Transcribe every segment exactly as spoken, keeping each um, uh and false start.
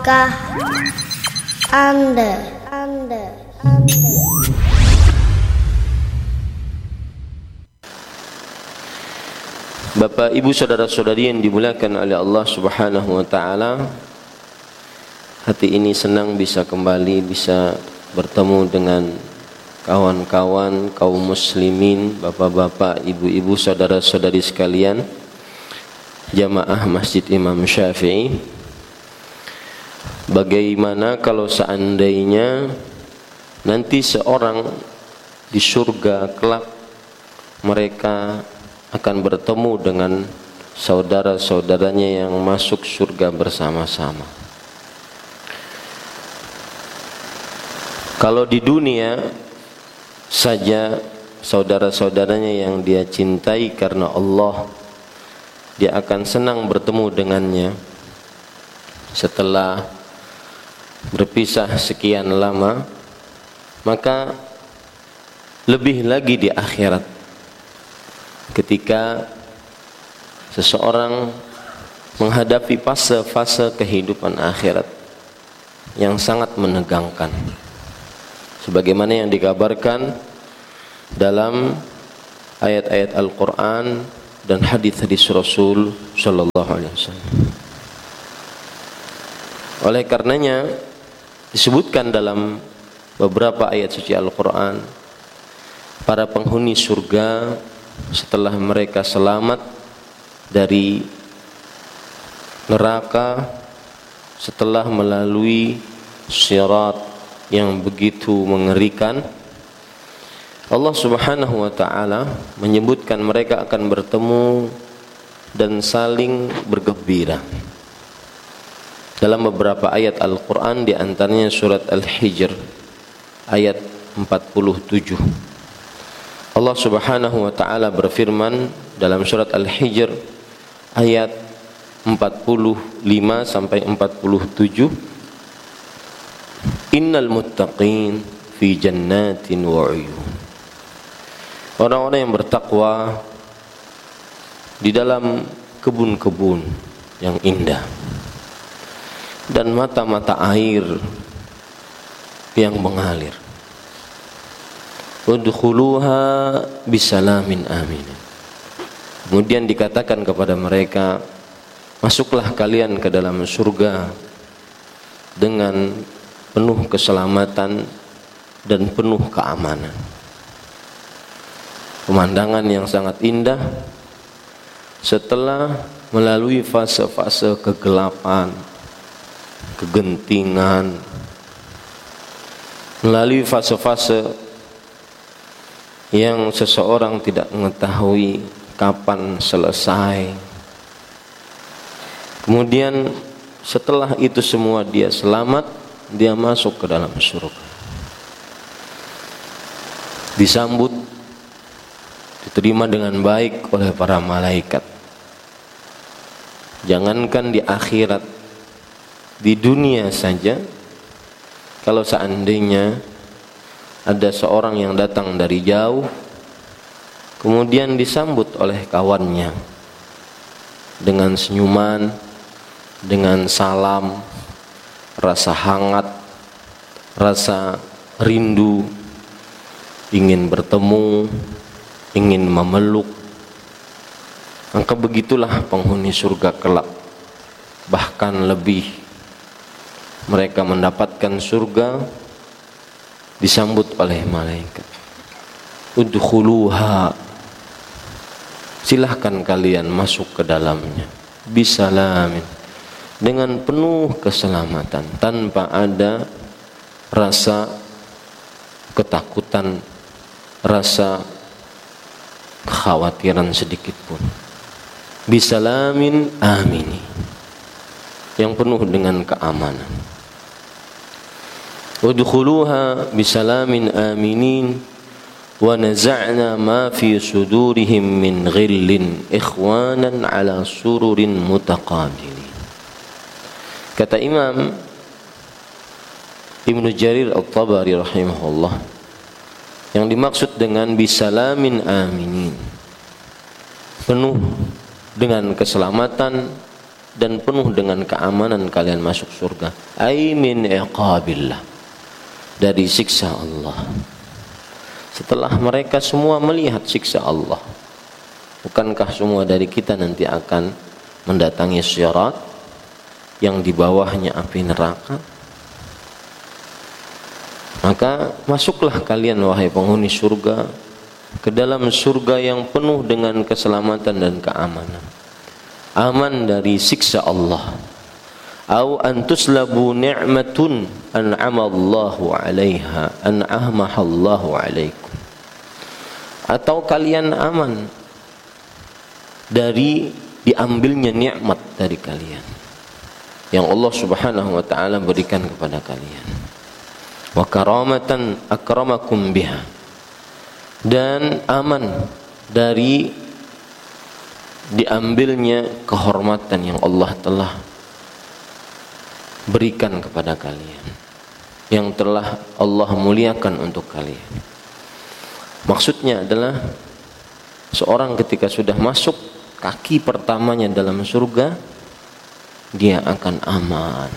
Kah Anda Anda Anda Bapak, Ibu, saudara-saudari yang dimuliakan oleh Allah Subhanahu wa taala, hati ini senang bisa kembali bisa bertemu dengan kawan-kawan kaum muslimin, bapak-bapak, ibu-ibu, saudara-saudari sekalian, jamaah Masjid Imam Syafi'i. Bagaimana kalau seandainya nanti seorang di surga kelak mereka akan bertemu dengan saudara-saudaranya yang masuk surga bersama-sama. Kalau di dunia saja saudara-saudaranya yang dia cintai karena Allah, dia akan senang bertemu dengannya. Setelah berpisah sekian lama, maka lebih lagi di akhirat ketika seseorang menghadapi fase-fase kehidupan akhirat yang sangat menegangkan, sebagaimana yang dikabarkan dalam ayat-ayat Al-Quran dan hadis-hadis Rasul Sallallahu Alaihi Wasallam. Oleh karenanya disebutkan dalam beberapa ayat suci Al-Quran, para penghuni surga setelah mereka selamat dari neraka, setelah melalui sirat yang begitu mengerikan, Allah Subhanahu wa taala menyebutkan mereka akan bertemu dan saling bergembira. Dalam beberapa ayat Al-Quran, di antaranya surat Al-Hijr ayat empat puluh tujuh, Allah Subhanahu wa taala berfirman dalam surat Al-Hijr ayat empat puluh lima sampai empat puluh tujuh, Innal muttaqin fi jannatin wa uyun. Orang-orang yang bertakwa di dalam kebun-kebun yang indah dan mata-mata air yang mengalir. Udkhuluha bisalamin amin. Kemudian dikatakan kepada mereka, masuklah kalian ke dalam surga dengan penuh keselamatan dan penuh keamanan. Pemandangan yang sangat indah setelah melalui fase-fase kegelapan, kegentingan, melalui fase-fase yang seseorang tidak mengetahui kapan selesai. Kemudian setelah itu semua dia selamat, dia masuk ke dalam surga, disambut, diterima dengan baik oleh para malaikat. Jangankan di akhirat, di dunia saja, kalau seandainya ada seorang yang datang dari jauh kemudian disambut oleh kawannya dengan senyuman, dengan salam, rasa hangat, rasa rindu, ingin bertemu, ingin memeluk, maka begitulah penghuni surga kelak. Bahkan lebih, mereka mendapatkan surga disambut oleh malaikat. Udkhuluha, silahkan kalian masuk ke dalamnya, bisalamin, dengan penuh keselamatan, tanpa ada rasa ketakutan, rasa kekhawatiran sedikit pun. Bisalamin amini, yang penuh dengan keamanan. Udkhuluha bisalamin aminin wa naza'na ma fi sudurihim min ghillin ikhwanan ala sururin mutaqabilin. Kata Imam Ibnu Jarir At-Tabari rahimahullah, yang dimaksud dengan bisalamin aminin, penuh dengan keselamatan dan penuh dengan keamanan kalian masuk surga. Ai min iqabillah, dari siksa Allah. Setelah mereka semua melihat siksa Allah, bukankah semua dari kita nanti akan mendatangi sirat yang di bawahnya api neraka? Maka masuklah kalian wahai penghuni surga ke dalam surga yang penuh dengan keselamatan dan keamanan, aman dari siksa Allah. Au antuslabu ni'matun an'amallahu 'alaiha an'amahallahu 'alaikum, atau kalian aman dari diambilnya nikmat dari kalian yang Allah Subhanahu wa taala berikan kepada kalian. Wa karamatan akramakum biha, dan aman dari diambilnya kehormatan yang Allah telah berikan kepada kalian, yang telah Allah muliakan untuk kalian. Maksudnya adalah seorang ketika sudah masuk kaki pertamanya dalam surga, dia akan aman.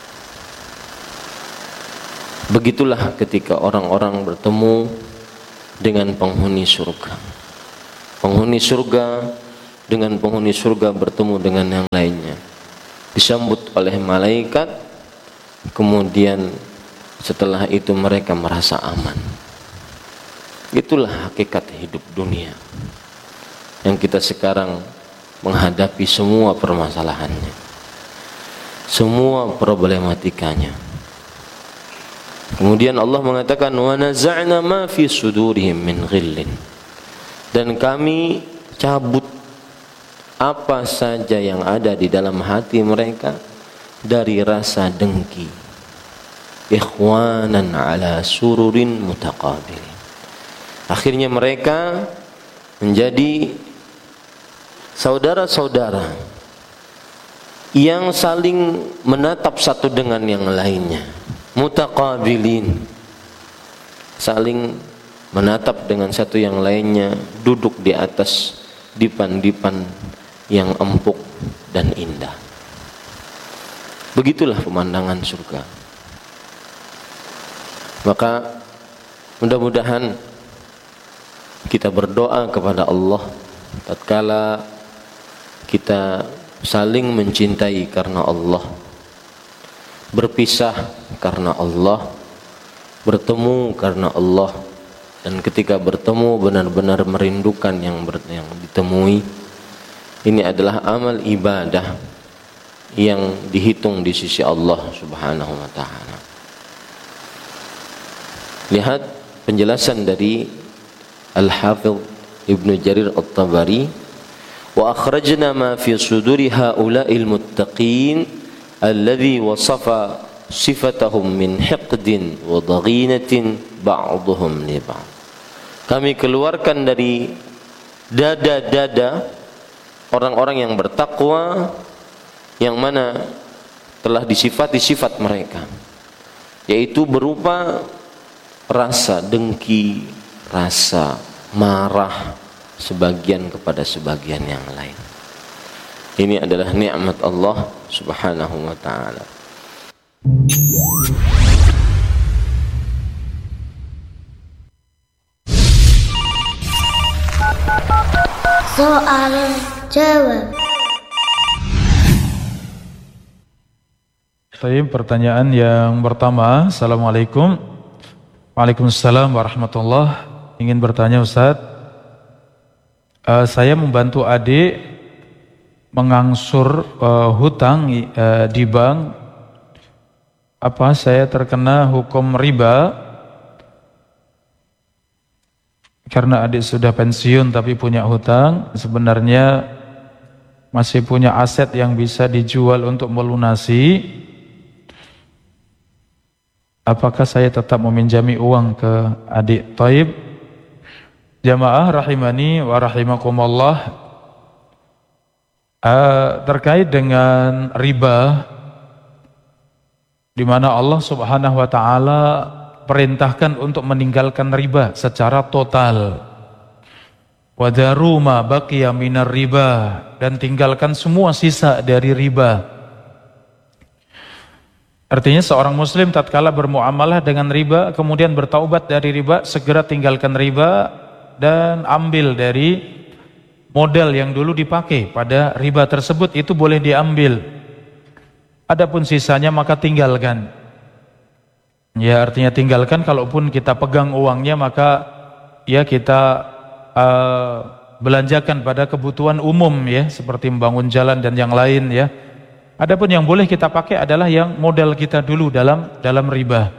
Begitulah ketika orang-orang bertemu dengan penghuni surga. Penghuni surga dengan penghuni surga bertemu dengan yang lainnya, disambut oleh malaikat. Kemudian setelah itu mereka merasa aman. Itulah hakikat hidup dunia yang kita sekarang menghadapi semua permasalahannya, semua problematikanya. Kemudian Allah mengatakan wa naza'na ma fi sudurihim min ghillin, dan kami cabut apa saja yang ada di dalam hati mereka dari rasa dengki. Ikhwanan ala sururin mutaqabilin, akhirnya mereka menjadi saudara-saudara yang saling menatap satu dengan yang lainnya. Mutaqabilin, saling menatap dengan satu yang lainnya, duduk di atas dipan-dipan yang empuk dan indah. Begitulah pemandangan surga. Maka mudah-mudahan kita berdoa kepada Allah tatkala kita saling mencintai karena Allah, berpisah karena Allah, bertemu karena Allah, dan ketika bertemu benar-benar merindukan yang, ber, yang ditemui. Ini adalah amal ibadah yang dihitung di sisi Allah Subhanahu wa taala. Lihat penjelasan dari Al-Hafidh Ibnu Jarir At-Tabari, wa akhrajna ma fi suduri haula'il muttaqin alladhi wasafa sifatahum min hiqdin wa dhaghinatin ba'dhum li ba'd. Kami keluarkan dari dada-dada orang-orang yang bertakwa, yang mana telah disifati sifat mereka, yaitu berupa rasa dengki, rasa marah sebagian kepada sebagian yang lain. Ini adalah nikmat Allah Subhanahu wa taala. Soal jawab. Baik, pertanyaan yang pertama. Assalamualaikum. Waalaikumsalam warahmatullahi. Ingin bertanya Ustaz, uh, saya membantu adik mengangsur uh, hutang uh, di bank. Apa saya terkena hukum riba karena adik sudah pensiun tapi punya hutang, sebenarnya masih punya aset yang bisa dijual untuk melunasi. Apakah saya tetap meminjami uang ke adik? Taib. Jamaah rahimani wa rahimakumullah, uh, terkait dengan riba, di mana Allah Subhanahu wa taala perintahkan untuk meninggalkan riba secara total. Wa dharu ma baqiya minar riba, dan tinggalkan semua sisa dari riba. Artinya seorang muslim tatkala bermuamalah dengan riba kemudian bertaubat dari riba, segera tinggalkan riba dan ambil dari modal yang dulu dipakai pada riba tersebut, itu boleh diambil. Adapun sisanya maka tinggalkan. Ya, artinya tinggalkan, kalaupun kita pegang uangnya maka ya kita Uh, belanjakan pada kebutuhan umum ya, seperti membangun jalan dan yang lain ya. Adapun yang boleh kita pakai adalah yang modal kita dulu dalam dalam riba.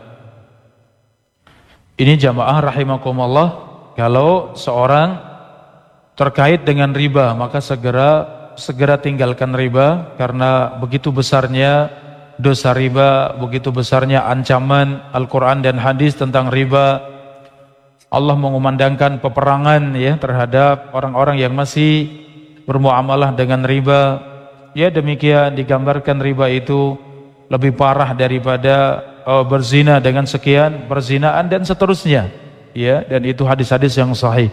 Ini jamaah rahimakumullah, kalau seorang terkait dengan riba maka segera segera tinggalkan riba, karena begitu besarnya dosa riba, begitu besarnya ancaman Al-Quran dan hadis tentang riba. Allah mengumandangkan peperangan ya terhadap orang-orang yang masih bermuamalah dengan riba. Ya, demikian digambarkan riba itu lebih parah daripada uh, berzina dengan sekian perzinaan dan seterusnya. Ya, dan itu hadis-hadis yang sahih.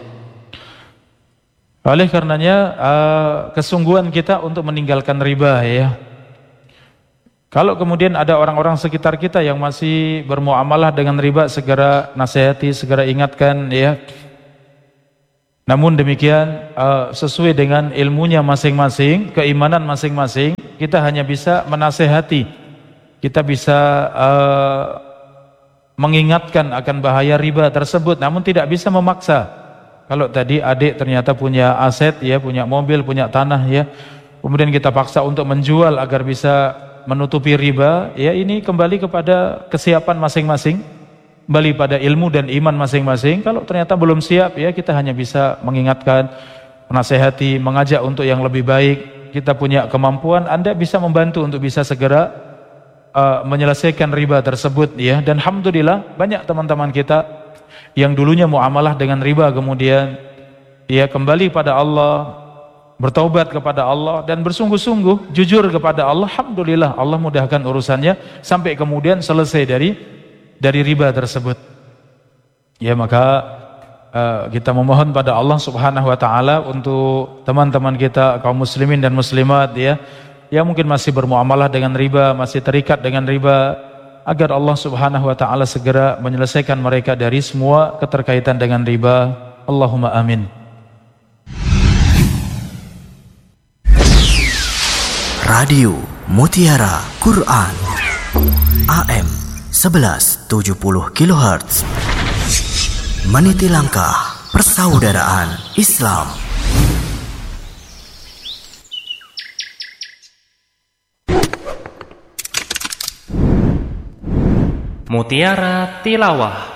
Oleh karenanya uh, kesungguhan kita untuk meninggalkan riba ya. Kalau kemudian ada orang-orang sekitar kita yang masih bermuamalah dengan riba, segera nasihati, segera ingatkan ya. Namun demikian uh, sesuai dengan ilmunya masing-masing, keimanan masing-masing, kita hanya bisa menasihati. Kita bisa uh, mengingatkan akan bahaya riba tersebut, namun tidak bisa memaksa. Kalau tadi adik ternyata punya aset ya, punya mobil, punya tanah ya, kemudian kita paksa untuk menjual agar bisa menutupi riba, ya ini kembali kepada kesiapan masing-masing, kembali pada ilmu dan iman masing-masing. Kalau ternyata belum siap, ya kita hanya bisa mengingatkan, menasehati, mengajak untuk yang lebih baik. Kita punya kemampuan, Anda bisa membantu untuk bisa segera uh, menyelesaikan riba tersebut ya. Dan alhamdulillah banyak teman-teman kita yang dulunya muamalah dengan riba kemudian ya kembali pada Allah, bertaubat kepada Allah dan bersungguh-sungguh jujur kepada Allah. Alhamdulillah Allah mudahkan urusannya sampai kemudian selesai dari dari riba tersebut. Ya maka uh, kita memohon pada Allah Subhanahu wa taala untuk teman-teman kita kaum muslimin dan muslimat ya yang mungkin masih bermuamalah dengan riba, masih terikat dengan riba, agar Allah Subhanahu wa taala segera menyelesaikan mereka dari semua keterkaitan dengan riba. Allahumma amin. Radio Mutiara Quran A M sebelas tujuh puluh kilohertz, meniti langkah persaudaraan Islam. Mutiara Tilawah.